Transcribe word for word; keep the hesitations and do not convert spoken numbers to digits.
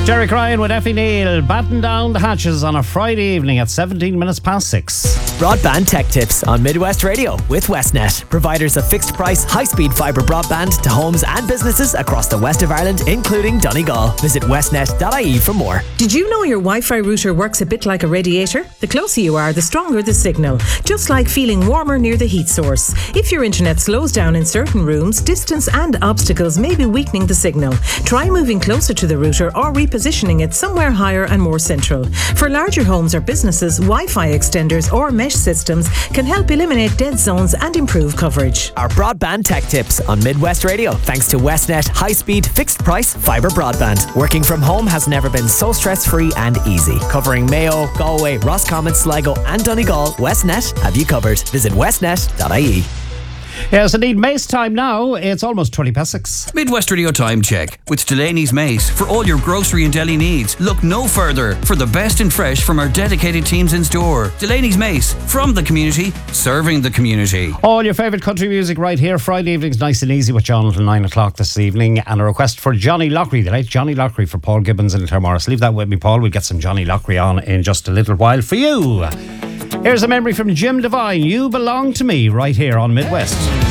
Derek Ryan with Effie Neal, batten down the hatches on a Friday evening at seventeen minutes past six. Broadband tech tips on Midwest Radio with Westnet, providers of fixed price, high speed fibre broadband to homes and businesses across the west of Ireland, including Donegal. Visit westnet dot I E for more. Did you know your Wi-Fi router works a bit like a radiator? The closer you are, the stronger the signal, just like feeling warmer near the heat source. If your internet slows down in certain rooms, distance and obstacles may be weakening the signal. Try moving closer to the router or repositioning it somewhere higher and more central. For larger homes or businesses, Wi-Fi extenders or mesh systems can help eliminate dead zones and improve coverage. Our broadband tech tips on Midwest Radio, thanks to Westnet high-speed, fixed-price fibre broadband. Working from home has never been so stress-free and easy. Covering Mayo, Galway, Roscommon, Sligo and Donegal, Westnet have you covered. Visit westnet dot I E. Yes, indeed, Mace time now. It's almost twenty past six. Midwest Radio time check with Delaney's Mace. For all your grocery and deli needs, look no further for the best and fresh from our dedicated teams in store. Delaney's Mace, from the community, serving the community. All your favourite country music right here. Friday evenings, nice and easy with John until nine o'clock this evening. And a request for Johnny Lockery, the late Johnny Lockery, for Paul Gibbons and Claremorris. Leave that with me, Paul. We'll get some Johnny Lockery on in just a little while for you. Here's a memory from Jim Devine. You belong to me, right here on Midwest.